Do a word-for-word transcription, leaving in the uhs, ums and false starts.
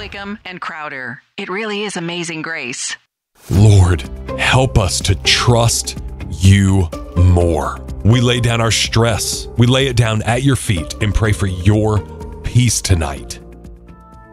Wickham, and Crowder. It really is amazing grace. Lord, help us to trust you more. We lay down our stress. We lay it down at your feet and pray for your peace tonight.